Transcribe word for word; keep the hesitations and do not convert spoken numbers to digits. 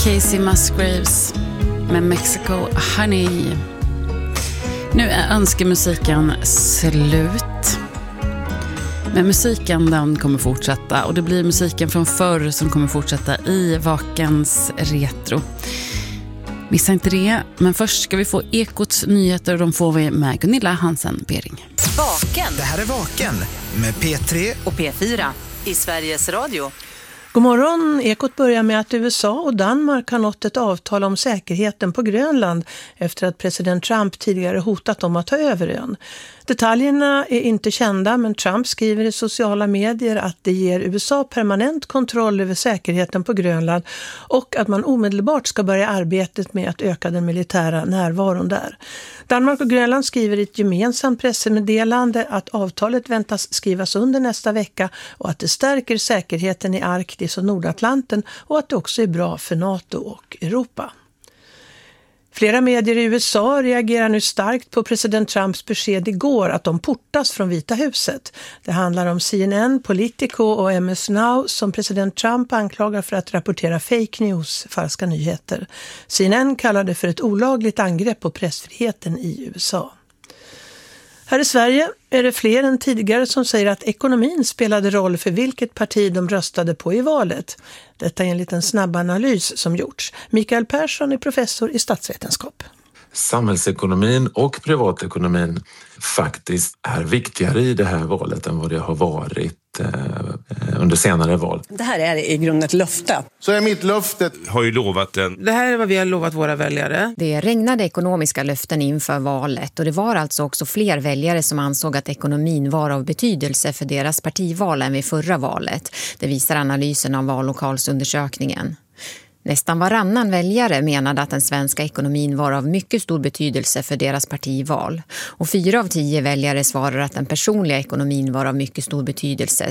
Casey Musgraves med Mexico Honey. Nu är önskemusiken slut. Men musiken den kommer fortsätta och det blir musiken från förr som kommer fortsätta i Vakens retro. Missa inte det, men först ska vi få Ekots nyheter och de får vi med Gunilla Hansen-Bering. Vaken. Det här är Vaken med P tre och P fyra i Sveriges Radio. God morgon, Ekot börjar med att U S A och Danmark har nått ett avtal om säkerheten på Grönland efter att president Trump tidigare hotat om att ta över ön. Detaljerna är inte kända, men Trump skriver i sociala medier att det ger U S A permanent kontroll över säkerheten på Grönland och att man omedelbart ska börja arbetet med att öka den militära närvaron där. Danmark och Grönland skriver i ett gemensamt pressmeddelande att avtalet väntas skrivas under nästa vecka och att det stärker säkerheten i Arktis och Nordatlanten och att det också är bra för NATO och Europa. Flera medier i U S A reagerar nu starkt på president Trumps besked igår att de portas från Vita huset. Det handlar om C N N, Politico och M S Now som president Trump anklagar för att rapportera fake news, falska nyheter. C N N kallar det för ett olagligt angrepp på pressfriheten i U S A. Här i Sverige är det fler än tidigare som säger att ekonomin spelade roll för vilket parti de röstade på i valet. Detta är en liten snabb analys som gjorts. Mikael Persson är professor i statsvetenskap. Samhällsekonomin och privatekonomin faktiskt är viktigare i det här valet än vad det har varit eh, under senare val. Det här är i grunden ett löfte. Så är mitt löfte. Har ju lovat en... Det här är vad vi har lovat våra väljare. Det regnade ekonomiska löften inför valet och det var alltså också fler väljare som ansåg att ekonomin var av betydelse för deras partival än vid förra valet. Det visar analysen av vallokalsundersökningen. Nästan varannan väljare menade att den svenska ekonomin var av mycket stor betydelse för deras partival. Och fyra av tio väljare svarar att den personliga ekonomin var av mycket stor betydelse,